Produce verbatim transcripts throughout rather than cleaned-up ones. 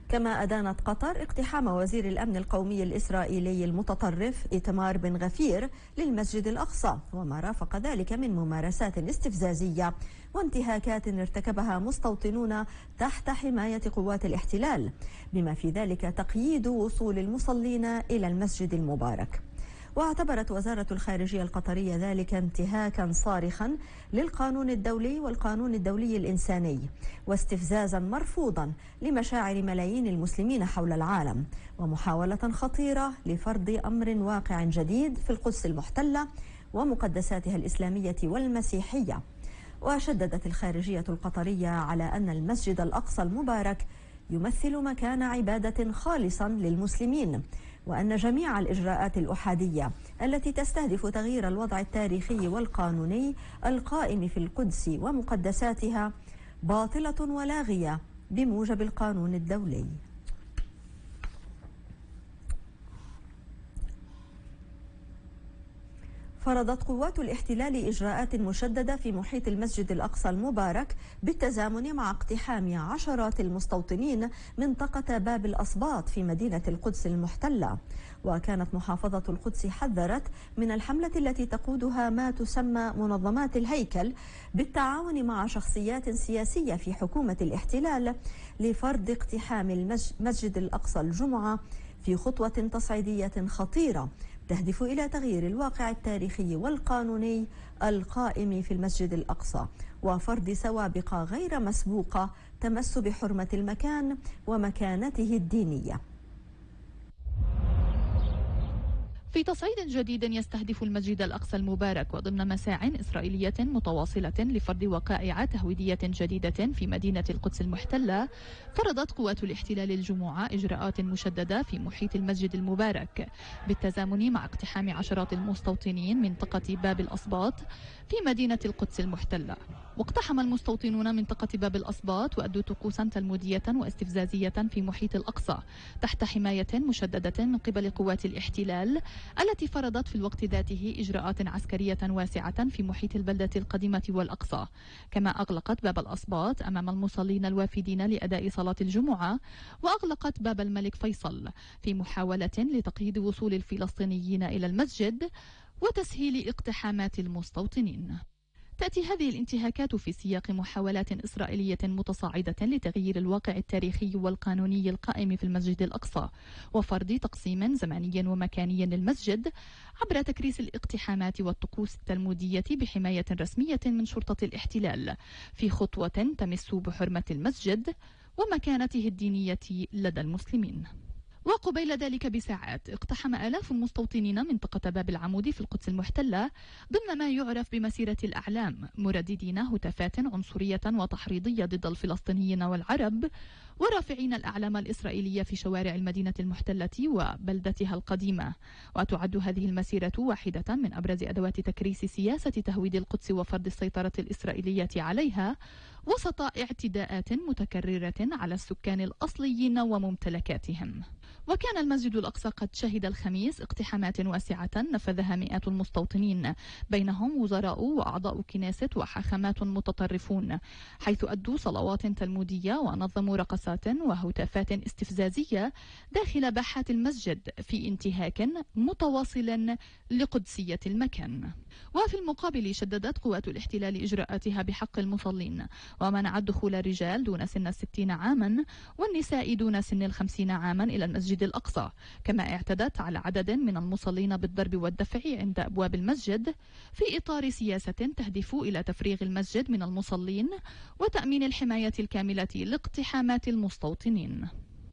كما أدانت قطر اقتحام وزير الأمن القومي الإسرائيلي المتطرف إيتمار بن غفير للمسجد الأقصى، وما رافق ذلك من ممارسات استفزازية وانتهاكات ارتكبها مستوطنون تحت حماية قوات الاحتلال، بما في ذلك تقييد وصول المصلين إلى المسجد المبارك. واعتبرت وزارة الخارجية القطرية ذلك انتهاكا صارخا للقانون الدولي والقانون الدولي الإنساني، واستفزازا مرفوضا لمشاعر ملايين المسلمين حول العالم، ومحاولة خطيرة لفرض أمر واقع جديد في القدس المحتلة ومقدساتها الإسلامية والمسيحية. وشددت الخارجية القطرية على أن المسجد الأقصى المبارك يمثل مكان عبادة خالصا للمسلمين، وأن جميع الإجراءات الأحادية التي تستهدف تغيير الوضع التاريخي والقانوني القائم في القدس ومقدساتها باطلة ولاغية بموجب القانون الدولي. فرضت قوات الاحتلال إجراءات مشددة في محيط المسجد الأقصى المبارك بالتزامن مع اقتحام عشرات المستوطنين منطقة باب الأسباط في مدينة القدس المحتلة. وكانت محافظة القدس حذرت من الحملة التي تقودها ما تسمى منظمات الهيكل بالتعاون مع شخصيات سياسية في حكومة الاحتلال لفرض اقتحام المسجد الأقصى الجمعة في خطوة تصعيدية خطيرة تهدف إلى تغيير الواقع التاريخي والقانوني القائم في المسجد الأقصى، وفرض سوابق غير مسبوقة تمس بحرمة المكان ومكانته الدينية. في تصعيد جديد يستهدف المسجد الأقصى المبارك وضمن مساع إسرائيلية متواصلة لفرض وقائع تهويدية جديدة في مدينة القدس المحتلة، فرضت قوات الاحتلال الجمعة إجراءات مشددة في محيط المسجد المبارك بالتزامن مع اقتحام عشرات المستوطنين منطقة باب الأسباط في مدينة القدس المحتلة. واقتحم المستوطنون منطقة باب الأسباط وأدوا طقوسا تلمودية واستفزازية في محيط الأقصى تحت حماية مشددة من قبل قوات الاحتلال التي فرضت في الوقت ذاته إجراءات عسكرية واسعة في محيط البلدة القديمة والأقصى. كما أغلقت باب الأسباط أمام المصلين الوافدين لأداء صلاة الجمعة، وأغلقت باب الملك فيصل في محاولة لتقييد وصول الفلسطينيين إلى المسجد وتسهيل اقتحامات المستوطنين. تأتي هذه الانتهاكات في سياق محاولات إسرائيلية متصاعدة لتغيير الواقع التاريخي والقانوني القائم في المسجد الأقصى وفرض تقسيم زمني ومكاني للمسجد عبر تكريس الاقتحامات والطقوس التلمودية بحماية رسمية من شرطة الاحتلال في خطوة تمس بحرمة المسجد ومكانته الدينية لدى المسلمين. وقبيل ذلك بساعات اقتحم آلاف المستوطنين منطقة باب العمود في القدس المحتلة ضمن ما يعرف بمسيرة الأعلام، مرددين هتافات عنصرية وتحريضية ضد الفلسطينيين والعرب، ورافعين الأعلام الإسرائيلية في شوارع المدينة المحتلة وبلدتها القديمة. وتعد هذه المسيرة واحدة من أبرز أدوات تكريس سياسة تهويد القدس وفرض السيطرة الإسرائيلية عليها وسط اعتداءات متكررة على السكان الأصليين وممتلكاتهم. وكان المسجد الأقصى قد شهد الخميس اقتحامات واسعة نفذها مئات المستوطنين، بينهم وزراء وأعضاء كنيست وحاخامات متطرفون، حيث أدوا صلوات تلمودية ونظموا رقصات وهتافات استفزازية داخل باحات المسجد في انتهاك متواصل لقدسية المكان. وفي المقابل شددت قوات الاحتلال إجراءاتها بحق المصلين، ومنعت دخول الرجال دون سن الستين عاما والنساء دون سن الخمسين عاما إلى المسجد الأقصى. كما اعتدت على عدد من المصلين بالضرب والدفع عند أبواب المسجد في إطار سياسة تهدف إلى تفريغ المسجد من المصلين وتأمين الحماية الكاملة لاقتحامات المستوطنين.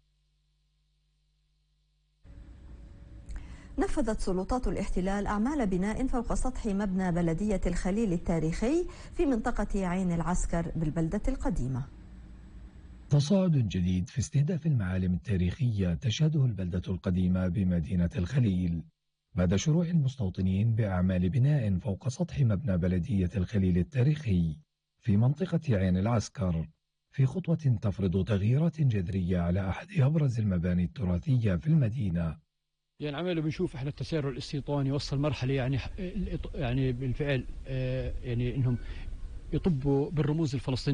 نفذت سلطات الاحتلال أعمال بناء فوق سطح مبنى بلدية الخليل التاريخي في منطقة عين العسكر بالبلدة القديمة. تصاعد جديد في استهداف المعالم التاريخية تشهده البلدة القديمة بمدينة الخليل بعد شروع المستوطنين بأعمال بناء فوق سطح مبنى بلدية الخليل التاريخي في منطقة عين العسكر، في خطوة تفرض تغييرات جذرية على أحد أبرز المباني التراثية في المدينة. يعني عمله بنشوف احنا التسارع الاستيطاني وصل مرحله يعني يعني بالفعل يعني انهم يطبوا بالرموز الفلسطينيه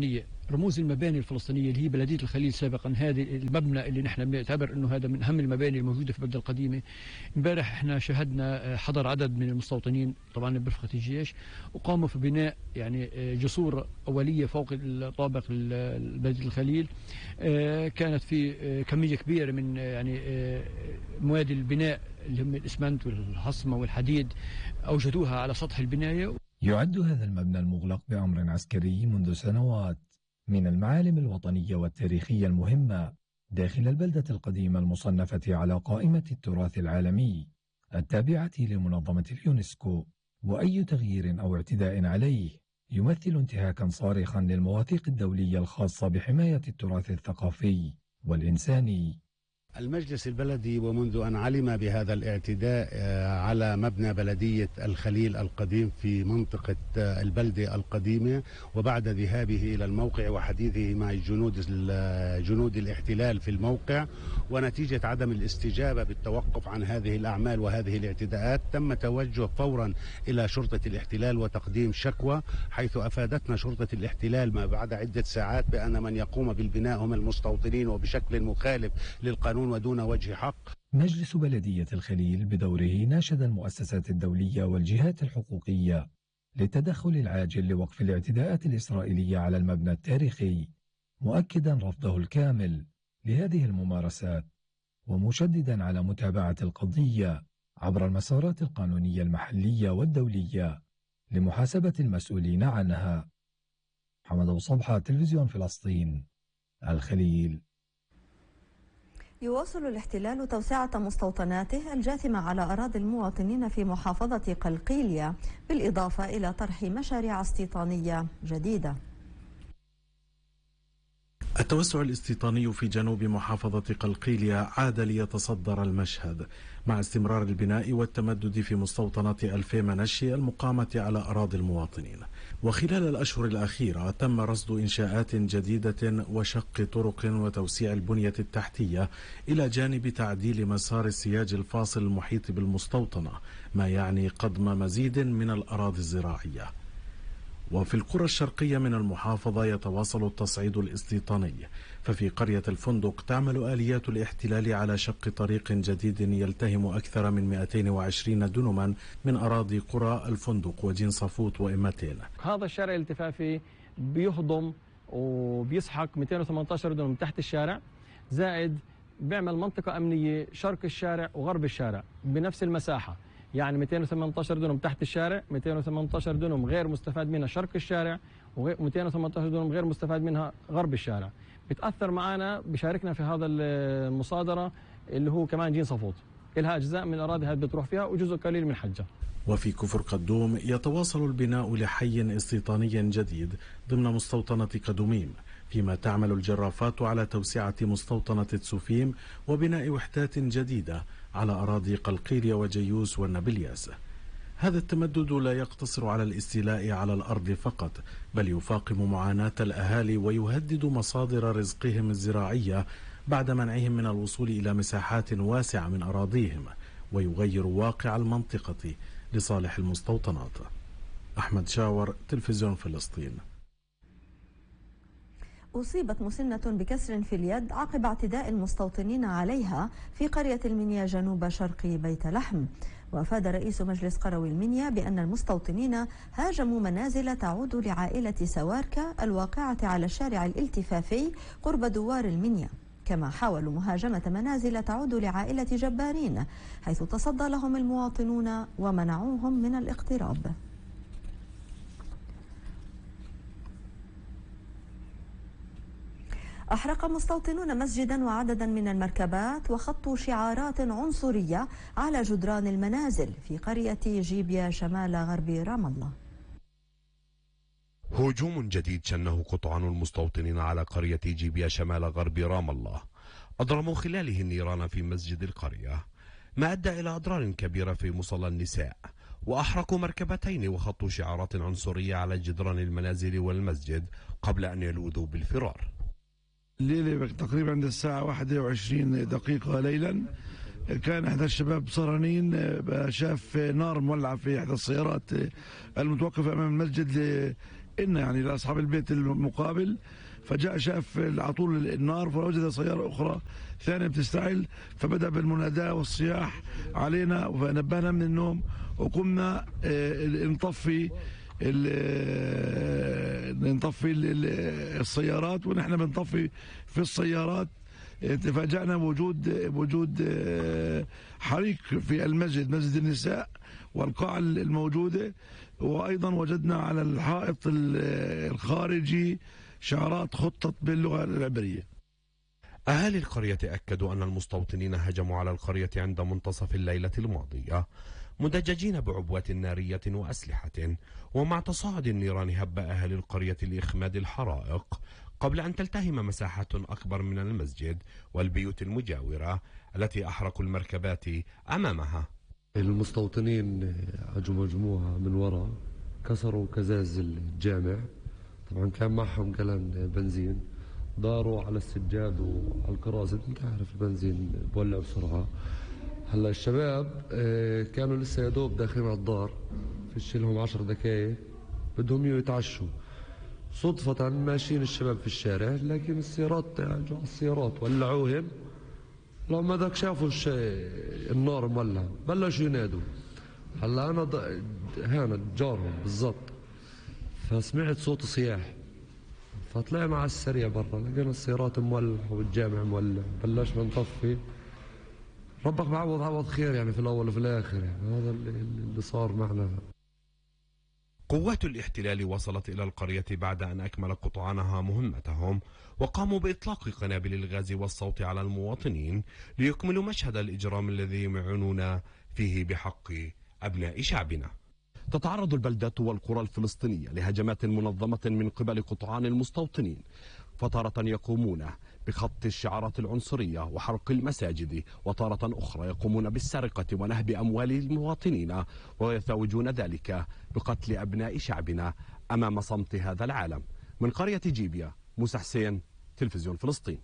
رموز المباني الفلسطينيه اللي هي بلديه الخليل سابقا، هذه المبنى اللي نحن بنعتبر انه هذا من اهم المباني الموجوده في البلده القديمه. امبارح احنا شاهدنا حضر عدد من المستوطنين طبعا برفقه الجيش، وقاموا في بناء يعني جسور اوليه فوق طابق بلديه الخليل. كانت في كميه كبيره من يعني مواد البناء اللي هم الاسمنت والحصمه والحديد اوجدوها على سطح البنايه. يعد هذا المبنى المغلق بأمر عسكري منذ سنوات من المعالم الوطنية والتاريخية المهمة داخل البلدة القديمة المصنفة على قائمة التراث العالمي التابعة لمنظمة اليونسكو، وأي تغيير أو اعتداء عليه يمثل انتهاكا صارخا للمواثيق الدولية الخاصة بحماية التراث الثقافي والإنساني. المجلس البلدي ومنذ أن علم بهذا الاعتداء على مبنى بلدية الخليل القديم في منطقة البلدة القديمة، وبعد ذهابه إلى الموقع وحديثه مع جنود جنود الاحتلال في الموقع، ونتيجة عدم الاستجابة بالتوقف عن هذه الأعمال وهذه الاعتداءات، تم توجه فورا إلى شرطة الاحتلال وتقديم شكوى، حيث أفادتنا شرطة الاحتلال ما بعد عدة ساعات بأن من يقوم بالبناء هم المستوطنين وبشكل مخالف للقانون ودون وجه حق. مجلس بلدية الخليل بدوره ناشد المؤسسات الدولية والجهات الحقوقية للتدخل العاجل لوقف الاعتداءات الإسرائيلية على المبنى التاريخي، مؤكدا رفضه الكامل لهذه الممارسات، ومشددا على متابعة القضية عبر المسارات القانونية المحلية والدولية لمحاسبة المسؤولين عنها. محمد أبو صبحة، تلفزيون فلسطين، الخليل. يواصل الاحتلال توسعة مستوطناته الجاثمة على أراضي المواطنين في محافظة قلقيلية، بالإضافة إلى طرح مشاريع استيطانية جديدة. التوسع الاستيطاني في جنوب محافظة قلقيلية عاد ليتصدر المشهد مع استمرار البناء والتمدد في مستوطنة ألفي منشي المقامة على أراضي المواطنين. وخلال الأشهر الأخيرة تم رصد إنشاءات جديدة وشق طرق وتوسيع البنية التحتية، إلى جانب تعديل مسار السياج الفاصل المحيط بالمستوطنة، ما يعني قضم مزيد من الأراضي الزراعية. وفي القرى الشرقية من المحافظة يتواصل التصعيد الاستيطاني، ففي قرية الفندق تعمل آليات الاحتلال على شق طريق جديد يلتهم أكثر من مئتين وعشرين دنما من أراضي قرى الفندق وجين صفوت وإمتين. هذا الشارع الالتفافي بيهضم وبيسحق مئتين وثمانية عشر دنم تحت الشارع، زائد بيعمل منطقة أمنية شرق الشارع وغرب الشارع بنفس المساحة، يعني مئتين وثمانية عشر دنم تحت الشارع، مئتين وثمانية عشر دنم غير مستفاد منها شرق الشارع، ومئتين وثمانية عشر دنم غير مستفاد منها غرب الشارع. بتأثر معنا بشاركنا في هذا المصادرة اللي هو كمان جين صفوت، لها أجزاء من الأراضي هذه بتروح فيها وجزء قليل من حجة. وفي كفر قدوم يتواصل البناء لحي استيطاني جديد ضمن مستوطنة قدوميم، فيما تعمل الجرافات على توسعة مستوطنة تسوفيم وبناء وحدات جديدة على أراضي قلقيلية وجيوس والنابلياس. هذا التمدد لا يقتصر على الاستيلاء على الأرض فقط، بل يفاقم معاناة الأهالي ويهدد مصادر رزقهم الزراعية بعد منعهم من الوصول إلى مساحات واسعة من أراضيهم، ويغير واقع المنطقة لصالح المستوطنات. أحمد شاور، تلفزيون فلسطين. أصيبت مسنة بكسر في اليد عقب اعتداء المستوطنين عليها في قرية المنيا جنوب شرق بيت لحم. وأفاد رئيس مجلس قروي المنيا بأن المستوطنين هاجموا منازل تعود لعائلة سواركة الواقعة على الشارع الالتفافي قرب دوار المنيا، كما حاولوا مهاجمة منازل تعود لعائلة جبارين، حيث تصدى لهم المواطنون ومنعوهم من الاقتراب. أحرق مستوطنون مسجدا وعددا من المركبات وخطوا شعارات عنصرية على جدران المنازل في قرية جيبيا شمال غرب رام الله. هجوم جديد شنه قطعان المستوطنين على قرية جيبيا شمال غرب رام الله، أضرموا خلاله النيران في مسجد القرية، ما أدى إلى أضرار كبيرة في مصلى النساء، وأحرقوا مركبتين وخطوا شعارات عنصرية على جدران المنازل والمسجد قبل أن يلوذوا بالفرار. الليلة تقريبا عند الساعة واحدة وعشرين دقيقة ليلا كان إحدى الشباب سهرانين شاف نار مولعة في إحدى السيارات المتوقفة أمام المسجد إن يعني لأصحاب البيت المقابل، فجاء شاف على طول النار فوجد سيارة أخرى ثانية بتستعل، فبدأ بالمناداة والصياح علينا فنبهنا من النوم وقمنا نطفي نطفي السيارات، ونحن بنطفي في السيارات تفاجأنا بوجود وجود حريق في المسجد، مسجد النساء والقاعة الموجودة، وأيضا وجدنا على الحائط الخارجي شعارات خطت باللغة العبرية. أهالي القرية أكدوا أن المستوطنين هجموا على القرية عند منتصف الليلة الماضية مدججين بعبوات نارية وأسلحة، ومع تصاعد النيران هب أهالي القرية لإخماد الحرائق قبل أن تلتهم مساحة أكبر من المسجد والبيوت المجاورة التي أحرقوا المركبات أمامها. المستوطنين هجموا هجموها من وراء، كسروا كزاز الجامع، طبعا كان معهم جلان بنزين، داروا على السجاد وعلى الكراسي، انت عارف البنزين بولع بسرعة. هلا الشباب كانوا لسه يا دوب داخلين على الدار، فيش لهم عشر دقائق بدهم يتعشوا، صدفة ماشيين الشباب في الشارع لكن السيارات اجوا على السيارات ولعوهم. لما ذاك شافوا النار مولع بلشوا ينادوا. هلا انا هنا جارهم بالضبط، فسمعت صوت صياح فطلعنا على السريع برا، لقينا السيارات مولعة والجامع مولع، بلشنا نطفي. ربك بعوض عوض خير يعني في الاول وفي الاخر، يعني هذا اللي صار معنا. قوات الاحتلال وصلت إلى القرية بعد أن أكمل قطعانها مهمتهم، وقاموا بإطلاق قنابل الغاز والصوت على المواطنين ليكملوا مشهد الإجرام الذي يمعنون فيه بحق أبناء شعبنا. تتعرض البلدات والقرى الفلسطينية لهجمات منظمة من قبل قطعان المستوطنين، فتارة يقومون بخط الشعارات العنصرية وحرق المساجد، وتارة أخرى يقومون بالسرقة ونهب أموال المواطنين، ويتوجون ذلك بقتل أبناء شعبنا أمام صمت هذا العالم. من قرية جيبيا، موسى حسين، تلفزيون فلسطين.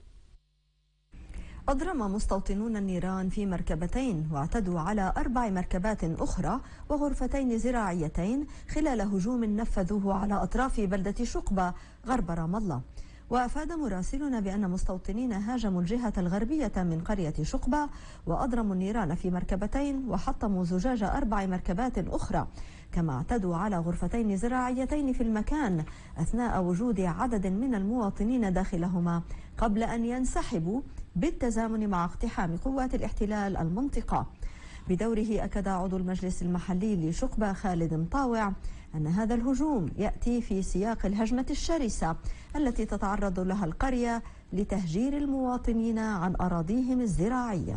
أضرم مستوطنون النيران في مركبتين واعتدوا على أربع مركبات أخرى وغرفتين زراعيتين خلال هجوم نفذوه على أطراف بلدة شقبة غرب رام الله. وأفاد مراسلنا بأن مستوطنين هاجموا الجهة الغربية من قرية شقبة وأضرموا النيران في مركبتين وحطموا زجاج أربع مركبات أخرى، كما اعتدوا على غرفتين زراعيتين في المكان أثناء وجود عدد من المواطنين داخلهما قبل أن ينسحبوا بالتزامن مع اقتحام قوات الاحتلال المنطقة. بدوره أكد عضو المجلس المحلي لشقبة خالد مطاوع أن هذا الهجوم يأتي في سياق الهجمة الشرسة التي تتعرض لها القرية لتهجير المواطنين عن أراضيهم الزراعية.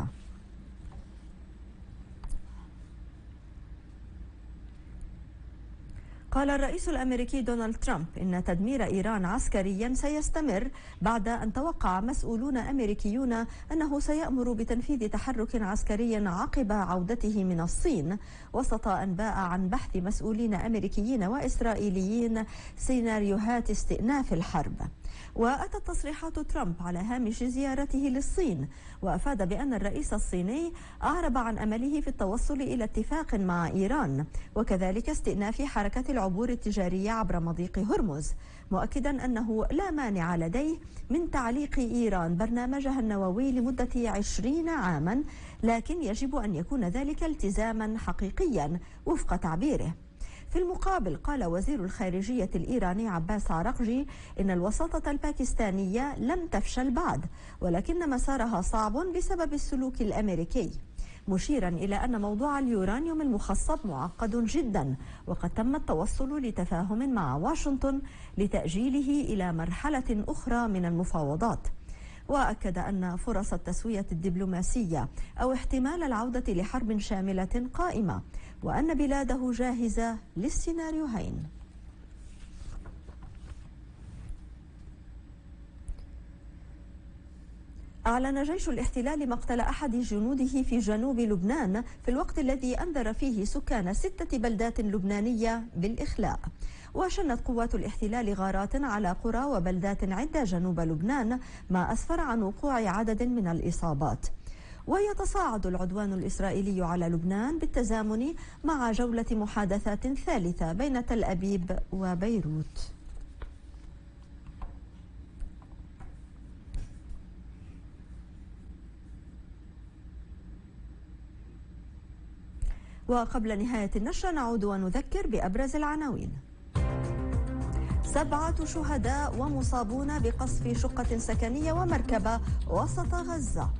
قال الرئيس الأمريكي دونالد ترامب إن تدمير إيران عسكريا سيستمر بعد أن توقع مسؤولون أمريكيون أنه سيأمر بتنفيذ تحرك عسكري عقب عودته من الصين، وسط أنباء عن بحث مسؤولين أمريكيين وإسرائيليين سيناريوهات استئناف الحرب. وأتت تصريحات ترامب على هامش زيارته للصين، وأفاد بأن الرئيس الصيني أعرب عن أمله في التوصل إلى اتفاق مع إيران وكذلك استئناف حركة العبور التجارية عبر مضيق هرمز، مؤكدا أنه لا مانع لديه من تعليق إيران برنامجها النووي لمدة عشرين عاما، لكن يجب أن يكون ذلك التزاما حقيقيا وفق تعبيره. في المقابل قال وزير الخارجية الإيراني عباس عراقجي إن الوساطة الباكستانية لم تفشل بعد، ولكن مسارها صعب بسبب السلوك الأمريكي، مشيرا إلى أن موضوع اليورانيوم المخصب معقد جدا، وقد تم التوصل لتفاهم مع واشنطن لتأجيله إلى مرحلة أخرى من المفاوضات. وأكد أن فرص التسوية الدبلوماسية أو احتمال العودة لحرب شاملة قائمة، وأن بلاده جاهزة للسيناريوهين. أعلن جيش الاحتلال مقتل أحد جنوده في جنوب لبنان في الوقت الذي أنذر فيه سكان ستة بلدات لبنانية بالإخلاء. وشنت قوات الاحتلال غارات على قرى وبلدات عدة جنوب لبنان، ما أسفر عن وقوع عدد من الإصابات. ويتصاعد العدوان الإسرائيلي على لبنان بالتزامن مع جولة محادثات ثالثة بين تل أبيب وبيروت. وقبل نهاية النشرة نعود ونذكر بأبرز العناوين. سبعة شهداء ومصابون بقصف شقة سكنية ومركبة وسط غزة.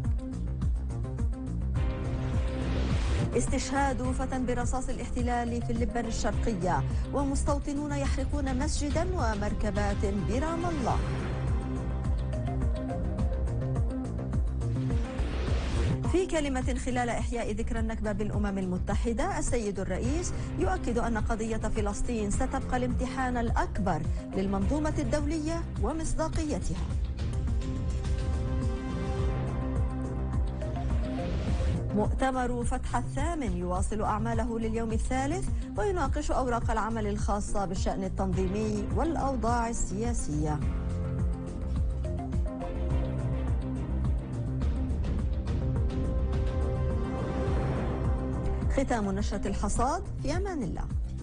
استشهاد فتى برصاص الاحتلال في اللبنان الشرقية، ومستوطنون يحرقون مسجدا ومركبات برام الله. في كلمة خلال إحياء ذكرى النكبة بالأمم المتحدة، السيد الرئيس يؤكد أن قضية فلسطين ستبقى الامتحان الأكبر للمنظومة الدولية ومصداقيتها. مؤتمر فتح الثامن يواصل أعماله لليوم الثالث ويناقش أوراق العمل الخاصة بالشأن التنظيمي والأوضاع السياسية. ختام نشرة الحصاد، في أمان الله.